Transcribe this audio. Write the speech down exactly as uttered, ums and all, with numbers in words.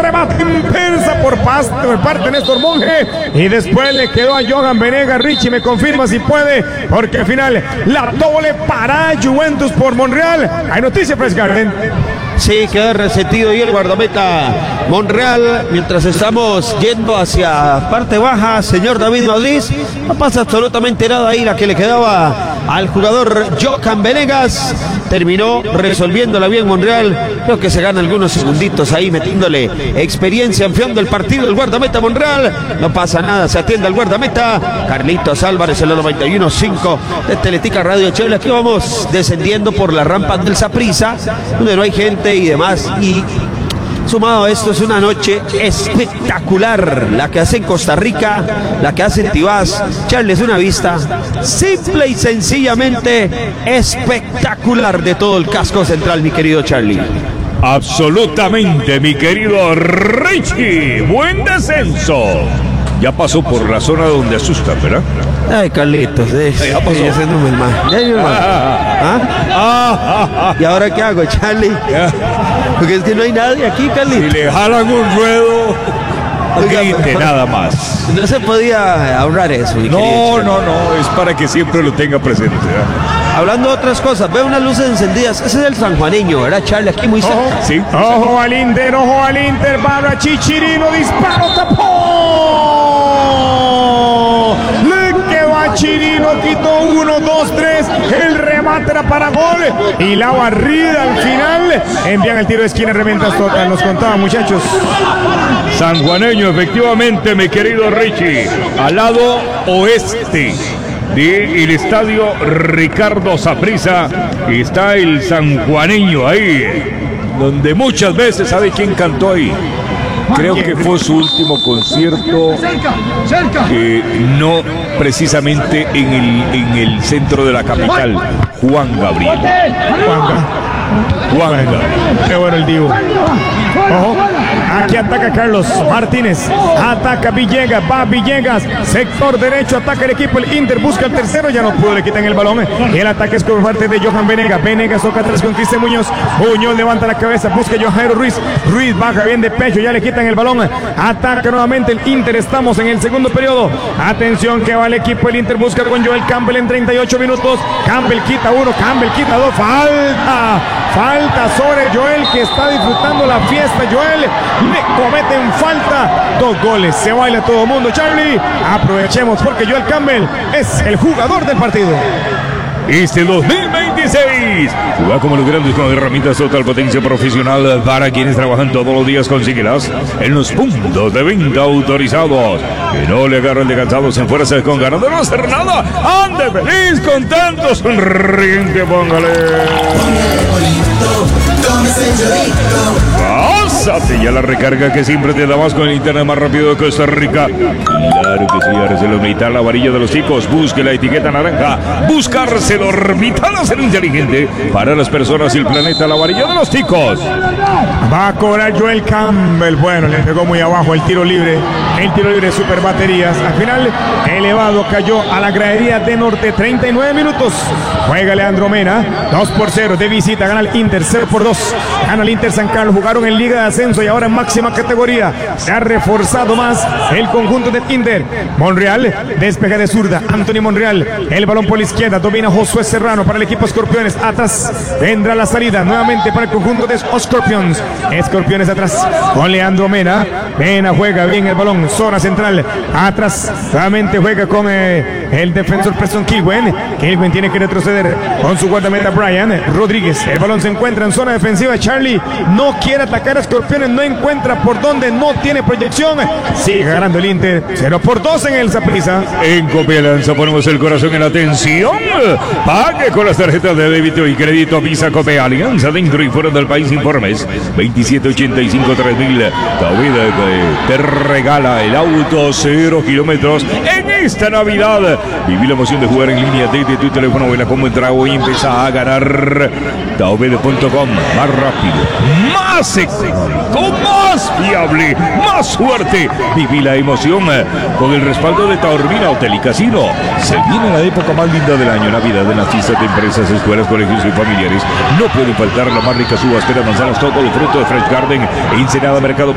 remate impensa por, por parte de Néstor Monge. Y después le quedó a Johan Venegas. Richie me confirma si puede, porque al final la doble para Juventus por Monreal. Hay noticia, Fresh Garden. Sí, queda resentido ahí el guardameta Monreal. Mientras estamos yendo hacia parte baja, señor David Madrid, no pasa absolutamente nada ahí. La que le quedaba al jugador Johan Venegas terminó resolviéndola bien Monreal. Creo que se gana algunos segunditos ahí metiéndole experiencia, enfriando el partido el guardameta Monreal. No pasa nada, se atiende al guardameta Carlitos Álvarez en la noventa y uno punto cinco de Teletica Radio Chile. Aquí vamos descendiendo por la rampa del Saprissa, donde no hay gente y demás, y sumado a esto es una noche espectacular la que hace en Costa Rica, la que hace en Tibás. Charles, una vista simple y sencillamente espectacular de todo el casco central, mi querido Charlie. Absolutamente, mi querido Richie, buen descenso. Ya pasó por la zona donde asustan, ¿verdad? Ay, Carlitos, eh, ya pasó. Ya haciéndome el mal. Ya, mi hermano. ¿Ah? ¿Ah? ¿Y ahora qué hago, Charlie? Ya. Porque es que no hay nadie aquí, Carlitos. Si le jalan un ruedo, no grite nada más. No se podía ahorrar eso, mi No, no, no, es para que siempre lo tenga presente, ¿verdad? Hablando de otras cosas, veo unas luces encendidas. Ese es el sanjuaneño, ¿verdad, Charlie? Aquí muy cerca. Ojo, sí. Ojo al Inter, ojo al Inter. Barra Chicharito, disparo, tapó. Le quedó a Chirino, quitó uno, dos, tres. El remate era para gol. Y la barrida al final. Envían el tiro de esquina, reventas total. Nos contaba, muchachos. Sanjuaneño, efectivamente, mi querido Richie. Al lado oeste del estadio Ricardo Saprissa está el sanjuaneño ahí, donde muchas veces, ¿sabe quién cantó ahí? Creo que fue su último concierto, eh, no precisamente en el, en el centro de la capital, Juan Gabriel. Juan, Juan Gabriel. Qué bueno el divo. Ojo, aquí ataca Carlos Martínez, ataca Villegas, va Villegas, sector derecho, ataca el equipo, el Inter busca el tercero, ya no pudo, le quitan el balón, y el ataque es por parte de Johan Venegas, Venegas toca atrás con Cristian Muñoz, Muñoz levanta la cabeza, busca Johan Jairo Ruiz, Ruiz baja bien de pecho, ya le quitan el balón, ataca nuevamente el Inter, estamos en el segundo periodo, atención que va el equipo, el Inter busca con Joel Campbell en treinta y ocho minutos, Campbell quita uno, Campbell quita dos, falta, falta sobre Joel que está disfrutando la fiesta. Joel le cometen falta, dos goles, se baila todo el mundo. Charlie, aprovechemos porque Joel Campbell es el jugador del partido. Este dos mil veintiséis juega como los grandes con herramientas total potencia profesional para quienes trabajan todos los días. Consíguelas en los puntos de venta autorizados. Que no le agarren de cansados en fuerzas con ganas de no hacer nada. Ande feliz, contento, sonriente, póngale. Pásate ya la recarga que siempre te da más con el internet más rápido de Costa Rica. Claro que sí, ArcelorMittal, la varilla de los chicos. Busque la etiqueta naranja. Busca ArcelorMittal, a ser inteligente para las personas y el planeta, la varilla de los chicos. Va a cobrar Joel Campbell. Bueno, le pegó muy abajo el tiro libre. El tiro libre de super baterías. Al final, elevado cayó a la gradería de Norte. treinta y nueve minutos. Juega Leandro Mena. dos por cero de visita. Gana el Inter. cero por dos. Gana el Inter San Carlos. Jugaron en Liga de Ascenso y ahora en máxima categoría. Se ha reforzado más el conjunto del Inter. Monreal. Despeja de zurda. Anthony Monreal. El balón por la izquierda. Domina Josué Serrano para el equipo Escorpiones. Atrás vendrá la salida nuevamente para el conjunto de Escorpiones. Escorpiones atrás con Leandro Mena. Mena juega bien el balón. Zona central. Atrás nuevamente juega con eh, el defensor Preston Kilwen. Kilwen tiene que retroceder con su guardameta Brian Rodríguez. El balón se encuentra en zona defensiva. Charlie no quiere atacar a Escorpiones. No encuentra por dónde. No tiene proyección. Sigue ganando el Inter. cero por dos en el Saprissa. En Copialanza ponemos el corazón en la atención. Pague con las tarjetas de débito y crédito Visa Copé Alianza dentro y fuera del país. Informes veintisiete ochenta y cinco tres mil. Todavía te regala el auto cero kilómetros en esta Navidad. Viví la emoción de jugar en línea desde tu teléfono. Vela cómo entra hoy y empieza a ganar. Taobede punto com. Más rápido, más económico, más fiable, más suerte. Viví la emoción con el respaldo de Taormina Hotel y Casino. Se viene la época más linda del año, Navidad, en las fiestas de empresas, escuelas, colegios y familiares. No pueden faltar la más rica uvas, peras, manzanas, todo el fruto de Fresh Garden, Ensenada, Mercado